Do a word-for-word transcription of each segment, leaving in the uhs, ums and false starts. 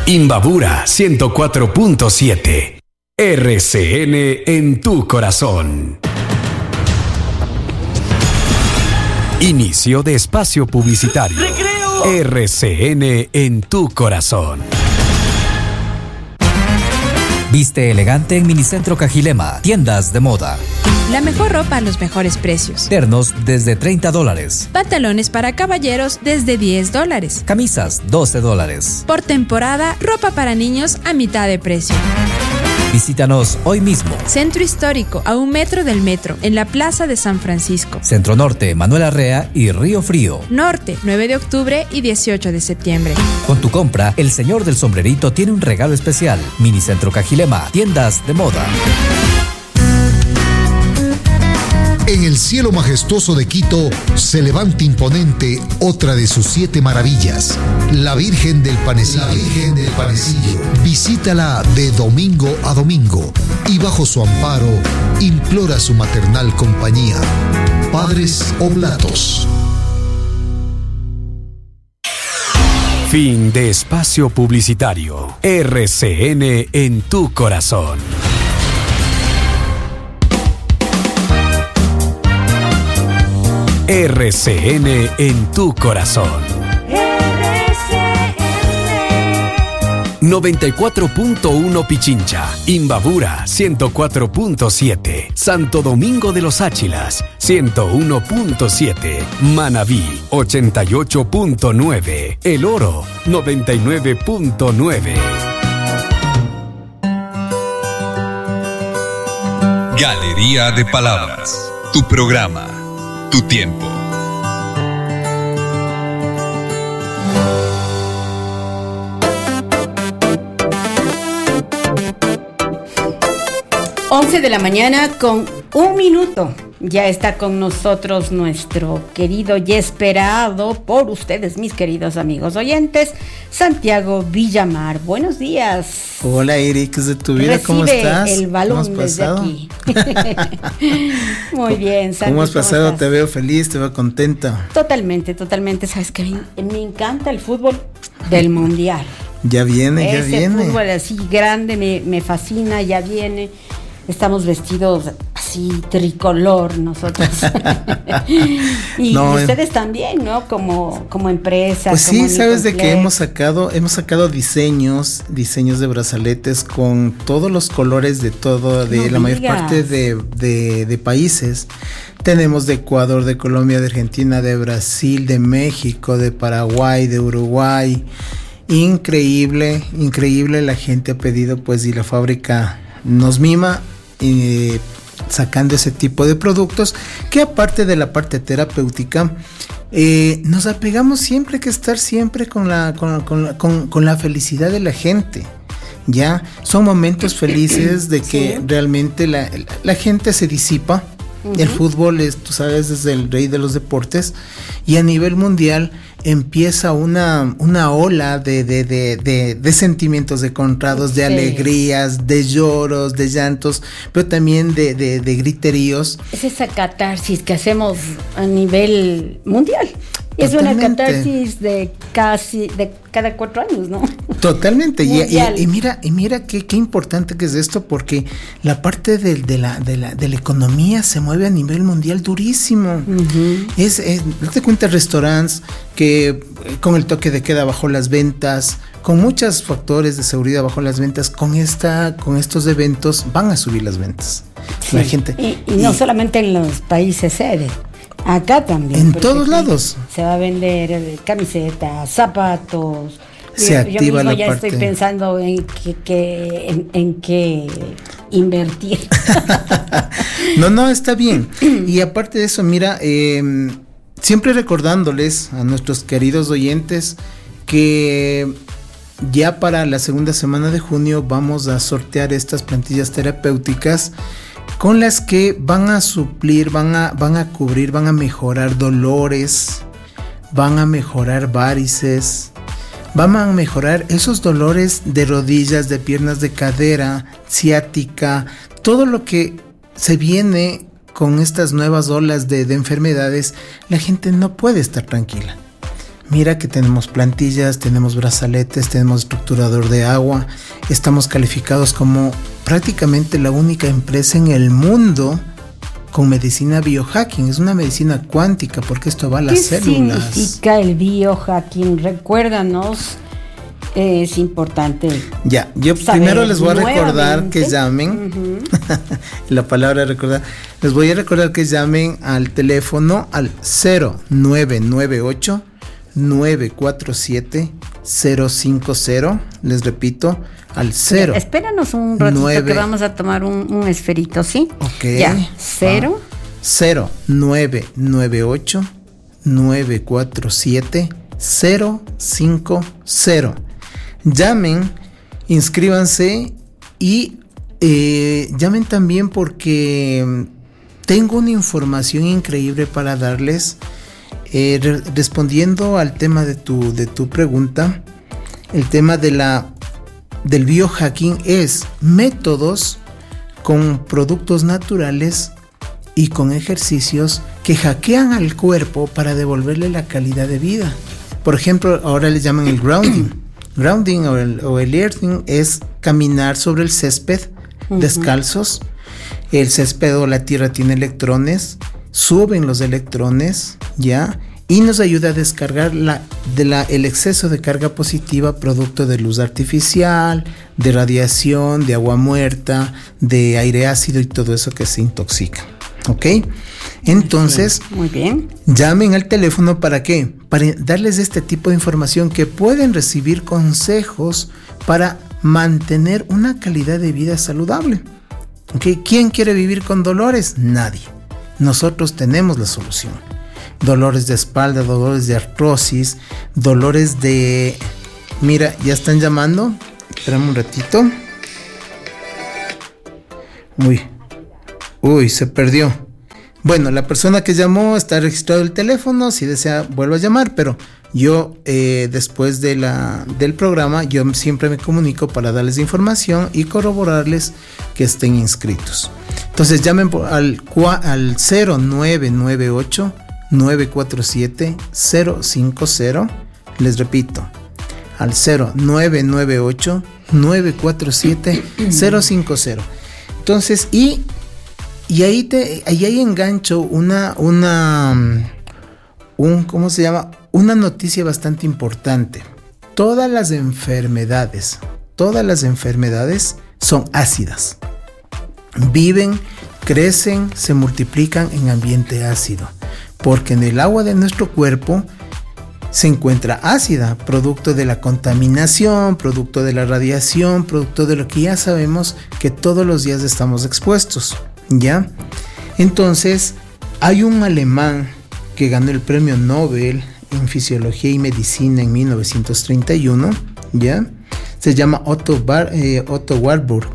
Imbabura ciento cuatro punto siete. R C N en tu corazón. Inicio de espacio publicitario. ¡Recreo! R C N en tu corazón. Viste elegante en Minicentro Cajilema. Tiendas de moda. La mejor ropa a los mejores precios. Ternos desde treinta dólares. Pantalones para caballeros desde diez dólares. Camisas doce dólares. Por temporada, ropa para niños a mitad de precio. Visítanos hoy mismo. Centro Histórico, a un metro del metro, en la Plaza de San Francisco. Centro Norte, Manuel Arrea y Río Frío. Norte, nueve de octubre y dieciocho de septiembre. Con tu compra, el señor del sombrerito tiene un regalo especial. Minicentro Cajilema, tiendas de moda. En el cielo majestuoso de Quito se levanta imponente otra de sus siete maravillas, la Virgen del Panecillo. La Virgen del Panecillo. Visítala de domingo a domingo y bajo su amparo implora su maternal compañía. Padres Oblatos. Fin de espacio publicitario. R C N en tu corazón. R C N en tu corazón. R C N noventa y cuatro punto uno Pichincha, Imbabura ciento cuatro punto siete, Santo Domingo de los Áchilas ciento uno punto siete, Manabí ochenta y ocho punto nueve, El Oro noventa y nueve punto nueve. Galería de Palabras, tu programa, tu tiempo. once de la mañana con un minuto. Ya está con nosotros nuestro querido y esperado por ustedes, mis queridos amigos oyentes, Santiago Villamar. Buenos días. Hola, Eric, de tu vida, Recibe ¿cómo estás? el balón desde aquí. Muy bien, Santi. ¿Cómo has pasado? ¿Cómo te veo feliz, te veo contenta. Totalmente, totalmente. Sabes que me, me encanta el fútbol del mundial. Ya viene, Ese ya viene. Ese fútbol así grande me, me fascina, ya viene. Estamos vestidos así tricolor nosotros. y, no, y ustedes también, ¿no? Como, como empresa. Pues como sí, sabes de Nicoflex. que hemos sacado, hemos sacado diseños, diseños de brazaletes con todos los colores de todo, de No la mayor digas. parte de, de, de países. Tenemos de Ecuador, de Colombia, de Argentina, de Brasil, de México, de Paraguay, de Uruguay. Increíble, increíble, la gente ha pedido, pues, y la fábrica nos mima. Eh, sacando ese tipo de productos que aparte de la parte terapéutica eh, nos apegamos siempre que estar siempre con la con, con, con, con la felicidad de la gente. Ya son momentos felices de que sí. realmente la, la gente se disipa. Uh-huh. El fútbol es, tú sabes, es el rey de los deportes y a nivel mundial empieza una, una ola de, de, de, de, de sentimientos encontrados, de sí. alegrías, de lloros, de llantos, pero también de, de, de griteríos. Es esa catarsis que hacemos a nivel mundial. Es Totalmente. Una catarsis de casi de cada cuatro años, ¿no? Totalmente. y, y, y mira, y mira qué, qué importante que es esto, porque la parte de, de, la, de, la, de la economía se mueve a nivel mundial durísimo. Uh-huh. Es, es, date cuenta, restaurantes que con el toque de queda bajó las ventas, con muchos factores de seguridad bajó las ventas, con esta, con estos eventos van a subir las ventas. Sí. La gente. Y, y no y, solamente en los países sede. Acá también. En todos lados. Se va a vender camisetas, zapatos. Se yo, activa yo mismo la ya parte. estoy pensando en que, que en, en qué invertir. no, no, está bien. Y aparte de eso, mira, eh, siempre recordándoles a nuestros queridos oyentes que ya para la segunda semana de junio vamos a sortear estas plantillas terapéuticas con las que van a suplir, van a, van a cubrir, van a mejorar dolores, van a mejorar varices, van a mejorar esos dolores de rodillas, de piernas, de cadera, ciática, todo lo que se viene con estas nuevas olas de, de enfermedades. La gente no puede estar tranquila. Mira que tenemos plantillas, tenemos brazaletes, tenemos estructurador de agua. Estamos calificados como prácticamente la única empresa en el mundo con medicina biohacking. Es una medicina cuántica porque esto va a las células. ¿Qué significa el biohacking? Recuérdanos, eh, es importante. Ya, yo primero les voy a recordar que llamen. Uh-huh. La palabra recordar. Les voy a recordar que llamen al teléfono al cero nueve nueve ocho nueve cuatro siete cero cinco cero. Les repito, al cero. Espéranos un ratito nueve, que vamos a tomar un, un esferito, ¿sí? Ok. Ya, cero. cero nueve nueve ocho nueve cuatro siete cero cinco cero. Llamen, inscríbanse y eh, llamen también porque tengo una información increíble para darles. Eh, re- respondiendo al tema de tu, de tu pregunta, el tema de la, del biohacking es métodos con productos naturales y con ejercicios que hackean al cuerpo para devolverle la calidad de vida. Por ejemplo, ahora le llaman el grounding. Grounding o el, o el earthing es caminar sobre el césped uh-huh. descalzos. El césped o la tierra tiene electrones. Suben los electrones, ¿ya? Y nos ayuda a descargar la, de la, el exceso de carga positiva producto de luz artificial, de radiación, de agua muerta, de aire ácido y todo eso que se intoxica. ¿Ok? Entonces, muy bien. Llamen al teléfono, ¿para qué? Para darles este tipo de información que pueden recibir consejos para mantener una calidad de vida saludable. ¿Ok? ¿Quién quiere vivir con dolores? Nadie. Nosotros tenemos la solución. Dolores de espalda, dolores de artrosis, dolores de... Mira, ya están llamando. Espérame un ratito. Uy, uy, se perdió. Bueno, la persona que llamó está registrado el teléfono. Si desea, vuelva a llamar. Pero yo, eh, después de la, del programa, yo siempre me comunico para darles información y corroborarles que estén inscritos. Entonces llamen por, al, al cero nueve nueve ocho nueve cuatro siete cero cinco cero. Les repito, al cero nueve nueve ocho nueve cuatro siete cero cinco cero. Entonces, y, y ahí te ahí hay engancho una, una un, ¿cómo se llama? Una noticia bastante importante. Todas las enfermedades, todas las enfermedades son ácidas. Viven, crecen, se multiplican en ambiente ácido, porque en el agua de nuestro cuerpo se encuentra ácida, producto de la contaminación, producto de la radiación, producto de lo que ya sabemos que todos los días estamos expuestos, ¿ya? Entonces, hay un alemán que ganó el premio Nobel en Fisiología y Medicina en mil novecientos treinta y uno, ¿ya? Se llama Otto, Bar, eh, Otto Warburg.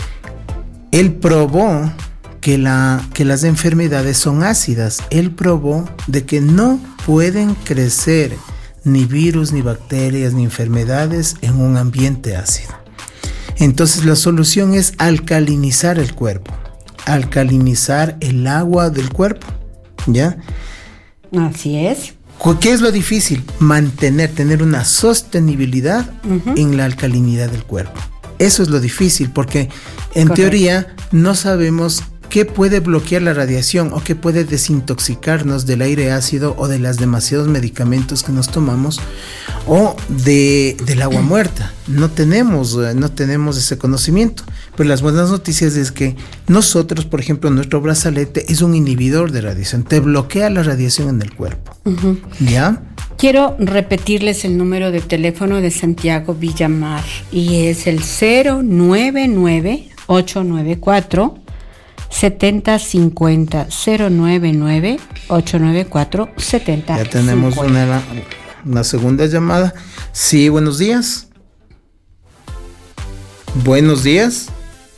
Él probó que, la, que las enfermedades son ácidas. Él probó de que no pueden crecer ni virus, ni bacterias, ni enfermedades en un ambiente ácido. Entonces la solución es alcalinizar el cuerpo, alcalinizar el agua del cuerpo, ¿ya? Así es. ¿Qué es lo difícil? Mantener, tener una sostenibilidad uh-huh. en la alcalinidad del cuerpo. Eso es lo difícil, porque en Correcto. teoría no sabemos qué puede bloquear la radiación o qué puede desintoxicarnos del aire ácido o de los demasiados medicamentos que nos tomamos o de, del agua muerta. No tenemos, no tenemos ese conocimiento. Pero las buenas noticias es que nosotros, por ejemplo, nuestro brazalete es un inhibidor de radiación, te bloquea la radiación en el cuerpo. Uh-huh. ¿Ya? Quiero repetirles el número de teléfono de Santiago Villamar y es el cero nueve nueve ocho nueve cuatro setenta cincuenta, cero nueve nueve ocho nueve cuatro setenta. Ya tenemos una, una segunda llamada. Sí, buenos días. Buenos días.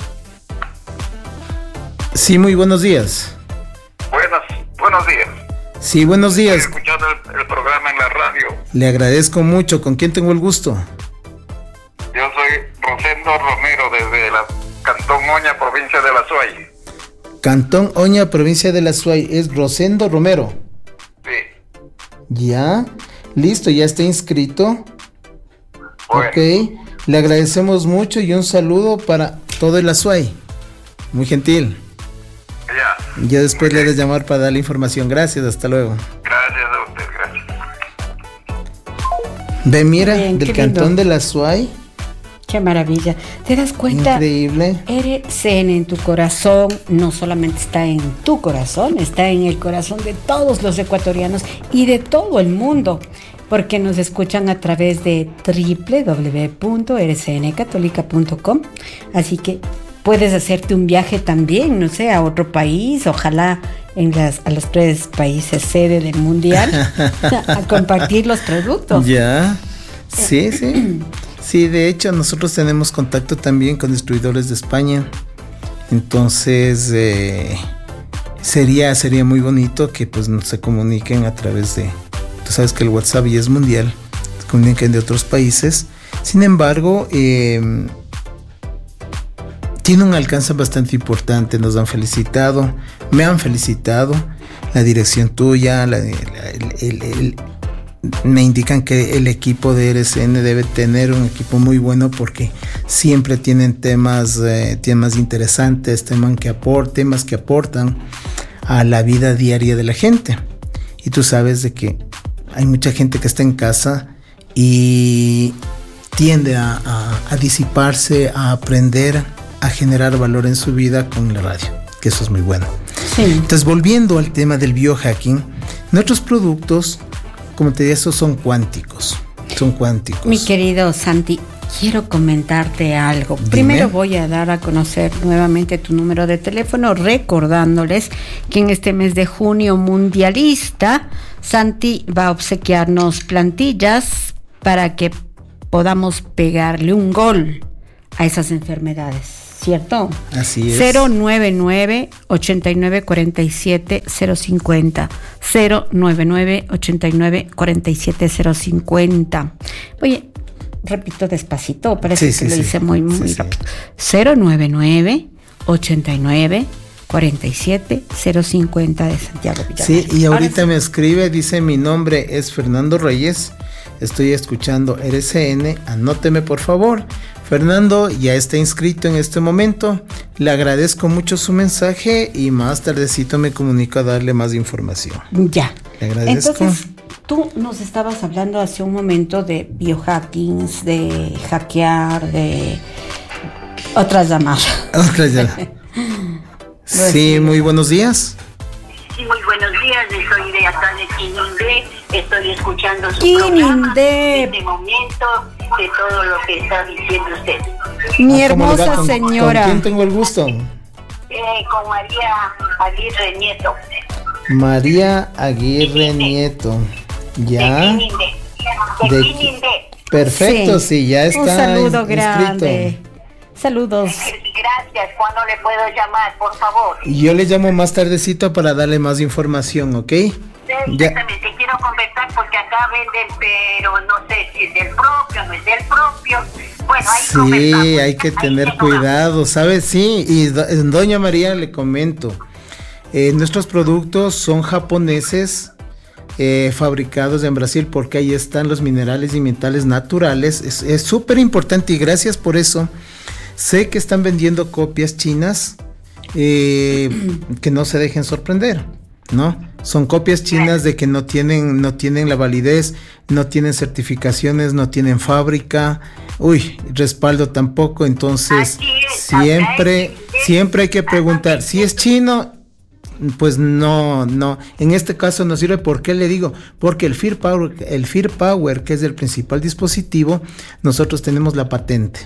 Sí, muy buenos días. Buenas, buenos días. Sí, buenos días. Estoy escuchando el, el programa en la radio. Le agradezco mucho. ¿Con quién tengo el gusto? Yo soy Rosendo Romero desde la Cantón Oña, provincia de La Suay. Cantón Oña, provincia de La Suay. Es Rosendo Romero. Sí. Ya. Listo, ya está inscrito. Bueno. Ok, le agradecemos mucho y un saludo para todo el Azuay. Muy gentil. Ya. Ya después Muy le bien. de llamar para darle información. Gracias, hasta luego. Gracias a usted, gracias. Ve, mira, Bien, del qué lindo. cantón de la Azuay. Qué maravilla. ¿Te das cuenta? Increíble. R C N en tu corazón no solamente está en tu corazón, está en el corazón de todos los ecuatorianos y de todo el mundo, porque nos escuchan a través de doble u doble u doble u punto r c n católica punto com. Así que puedes hacerte un viaje también, no sé, a otro país, ojalá en las, a los tres países sede del mundial, a compartir los productos. Ya. Sí, sí. Sí, de hecho nosotros tenemos contacto también con distribuidores de España. Entonces eh, sería, sería muy bonito que pues nos se comuniquen a través de, tú sabes que el WhatsApp ya es mundial, se comuniquen de otros países. Sin embargo, eh, tiene un alcance bastante importante, nos han felicitado, me han felicitado, la dirección tuya, la, la- el, el- el- me indican que el equipo de R C N debe tener un equipo muy bueno porque siempre tienen temas, eh, temas interesantes, temas que aportan, temas que aportan a la vida diaria de la gente. Y tú sabes de que hay mucha gente que está en casa y tiende a, a- a disiparse, a aprender, a generar valor en su vida con la radio, que eso es muy bueno. Sí. Entonces, volviendo al tema del biohacking, nuestros productos, como te decía, esos son cuánticos. Son cuánticos. Mi querido Santi, quiero comentarte algo. Dime. Primero voy a dar a conocer nuevamente tu número de teléfono, recordándoles que en este mes de junio mundialista, Santi va a obsequiarnos plantillas para que podamos pegarle un gol a esas enfermedades, ¿cierto? Así es. cero nueve nueve, ochenta y nueve cuarenta y siete, cero cincuenta. cero nueve nueve, ochenta y nueve cuarenta y siete, cero cincuenta. Oye, repito despacito, parece Sí, que sí, lo sí. hice muy, muy Sí, sí. rápido. cero nueve nueve, ochenta y nueve cuarenta y siete, cero cincuenta de Santiago Villamar. Sí, y Ahora ahorita sí. me escribe, dice: mi nombre es Fernando Reyes, estoy escuchando R C N, anóteme por favor. Fernando ya está inscrito en este momento, le agradezco mucho su mensaje y más tardecito me comunico a darle más información. Ya. Le agradezco. Entonces, tú nos estabas hablando hace un momento de biohackings, de hackear, de otras llamadas. Otra ya. Sí, muy buenos días. Sí, muy buenos días, soy de acá de Quinindé, estoy escuchando su Quinindé. programa en este momento de todo lo que está diciendo usted. Mi Ah, ¿cómo le va? hermosa ¿Con- señora. ¿Con quién tengo el gusto? Eh, con María Aguirre Nieto. María Aguirre Nieto. De Ya. Quinindé. De, De- Quinindé. Perfecto, sí, ya está Un saludo ins- grande. inscrito. Saludos. Gracias, ¿cuándo le puedo llamar, por favor? Y yo le llamo más tardecito para darle más información, ¿ok? Sí, Ya. exactamente, quiero conversar porque acá venden, pero no sé si es del propio, no es del propio. Bueno, ahí Sí, conversamos. hay que Ahí tener tengo una- cuidado, ¿sabes? Sí, y do- doña María le comento, eh, nuestros productos son japoneses, eh, fabricados en Brasil, porque ahí están los minerales y metales naturales. Es es súper importante y gracias por eso. Sé que están vendiendo copias chinas, eh, que no se dejen sorprender, ¿no? Son copias chinas de que no tienen, no tienen la validez, no tienen certificaciones, no tienen fábrica, uy, respaldo tampoco. Entonces, Así es, siempre, acá es- siempre hay que preguntar, si es chino, pues no, no, en este caso no sirve. ¿Por qué le digo? Porque el Fear Power, el Fear Power, que es el principal dispositivo, nosotros tenemos la patente.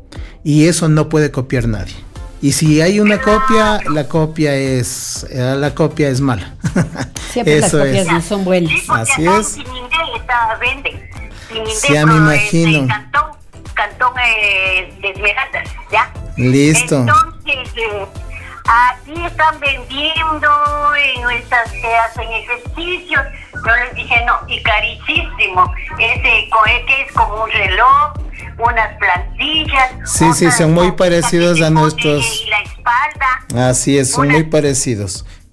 Y eso no puede copiar nadie. Y si hay una copia, la copia es eh, la copia es mala. Siempre las Eso copias es. no son buenas. Sí, porque Así acá es. en Quinindé está, venden. Quinindé, Sí, ya me pero, imagino. este, Cantón, Cantón eh, de Esmeraldas, ¿ya? Listo. Entonces, eh, aquí están vendiendo en estas que hacen ejercicios. Yo les dije, no, y carísimo. Ese co- que es como un reloj, unas plantillas. Sí, sí, otras son muy cositas parecidos que se a pone nuestros- en la espalda. Así es, son Una- muy parecidos.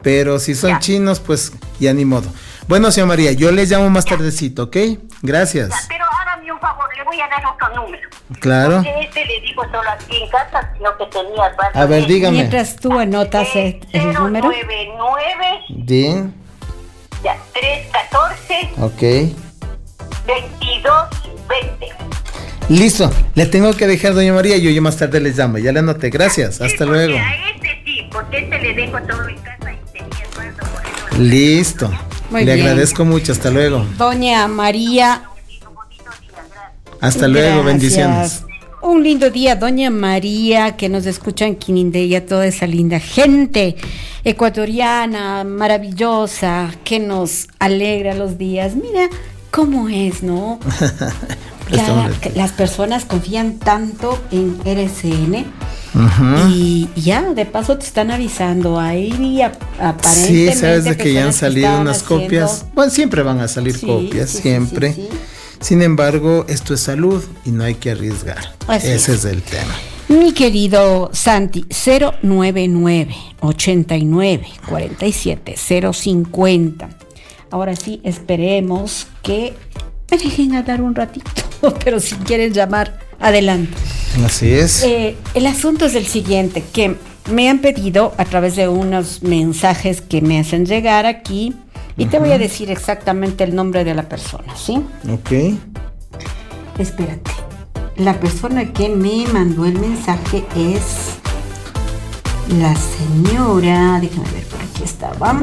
pero si son Ya. chinos, pues ya ni modo. Bueno, señora María, yo les llamo más tardecito, ¿ok? Gracias. Ya, pero hágame un favor, le voy a dar otro número. Claro. Porque este le digo solo aquí en casa, sino que tenía... A ver, dígame. Mientras tú anotas el, el número. cero nueve nueve, Bien, ya, trescientos catorce, ok. veintidós veinte. Listo, le tengo que dejar, doña María, yo ya más tarde les llamo, ya le anoté, gracias, hasta Sí, luego. porque a este sí, porque este le dejo todo en casa y tenía sueldo, por eso. Listo, Muy le bien. agradezco mucho, hasta luego. Doña María. Hasta luego, Gracias. bendiciones. Un lindo día, doña María, que nos escucha en Quinindé, toda esa linda gente ecuatoriana, maravillosa, que nos alegra los días. Mira cómo es, ¿no? Cada- las personas confían tanto en R C N. Ujú. Y ya, de paso te están avisando. Ahí ap- aparentemente Sí, sabes de que ya han personas salido estaban unas haciendo- copias. Bueno, siempre van a salir Sí, copias, sí, sí, siempre. sí, sí. Sin embargo, esto es salud y no hay que arriesgar. Así Ese es. es el tema. Mi querido Santi, cero nueve nueve, ochenta y nueve, cuarenta y siete, cero cincuenta. Ahora sí, esperemos que me dejen a dar un ratito, pero si quieren llamar, adelante. Así es. Eh, el asunto es el siguiente, que me han pedido a través de unos mensajes que me hacen llegar aquí, y te voy a decir exactamente el nombre de la persona, ¿sí? Ok. Espérate. La persona que me mandó el mensaje es la señora, déjame ver, por aquí estaba,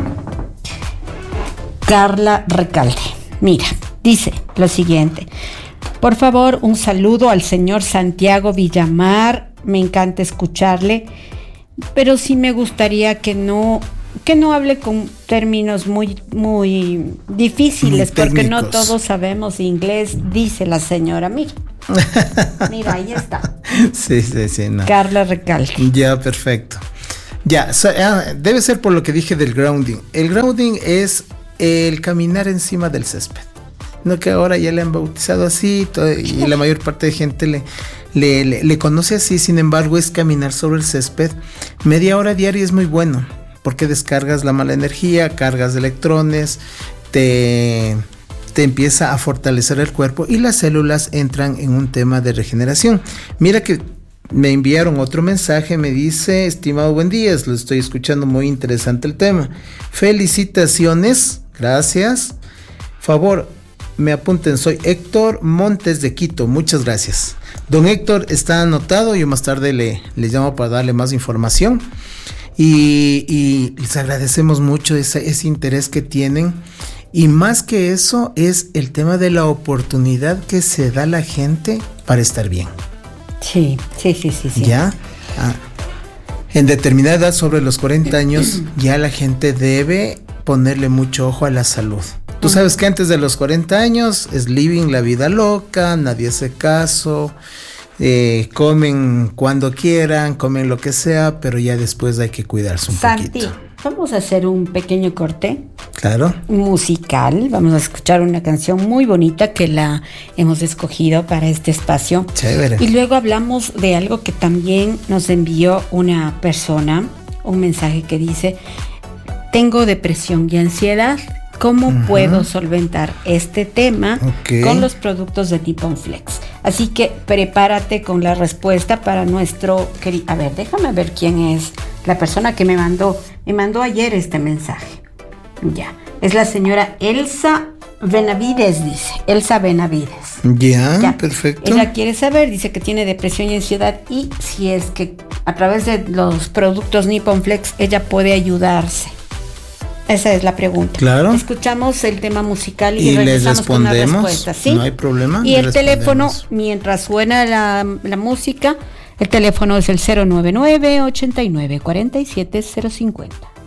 Carla Recalde. Mira, dice lo siguiente: por favor, un saludo al señor Santiago Villamar, me encanta escucharle, pero sí me gustaría que no que no hable con términos muy muy difíciles, Muy porque no técnicos. todos sabemos inglés, dice la señora. Mira, mira, ahí está, Sí, sí, sí. No. Carla Recalde. Ya, perfecto. Ya, so- ah, debe ser por lo que dije del grounding. El grounding es el caminar encima del césped. No, que ahora ya le han bautizado así todo- y la mayor parte de gente le, le, le- le conoce así. Sin embargo, es caminar sobre el césped. Media hora diaria es muy bueno porque descargas la mala energía, cargas de electrones, te, te empieza a fortalecer el cuerpo y las células entran en un tema de regeneración. Mira que me enviaron otro mensaje, me dice: estimado, buen día, lo estoy escuchando, muy interesante el tema. Felicitaciones, gracias. Favor, me apunten, soy Héctor Montes de Quito, muchas gracias. Don Héctor está anotado, yo más tarde le, le llamo para darle más información. Y, y les agradecemos mucho ese, ese interés que tienen. Y más que eso, es el tema de la oportunidad que se da a la gente para estar bien. Sí, sí, sí, sí, sí. ¿Ya? Ah, en determinada edad, sobre los cuarenta años, ya la gente debe ponerle mucho ojo a la salud. Tú sabes que antes de los cuarenta años es living la vida loca, nadie hace caso, eh, comen cuando quieran, comen lo que sea, pero ya después hay que cuidarse un Santi, poquito. vamos a hacer un pequeño corte Claro. musical. Vamos a escuchar una canción muy bonita que la hemos escogido para este espacio. Chévere. Y luego hablamos de algo que también nos envió una persona, un mensaje que dice: tengo depresión y ansiedad. ¿Cómo Ujú. puedo solventar este tema Ok. con los productos de Nippon Flex? Así que prepárate con la respuesta para nuestro querido... A ver, déjame ver quién es la persona que me mandó. Me mandó ayer este mensaje. Ya. Es la señora Elsa Benavides, dice. Elsa Benavides. Ya, Ya. perfecto. Ella quiere saber, dice que tiene depresión y ansiedad, y si es que a través de los productos Nippon Flex ella puede ayudarse. Esa es la pregunta. Claro. Escuchamos el tema musical y, Y les regresamos con la respondemos. respuesta, ¿sí? No hay problema, Y le el teléfono, respondemos. mientras suena la, la música, el teléfono es el cero nueve nueve, ochenta y nueve, cuarenta y siete, cero cincuenta.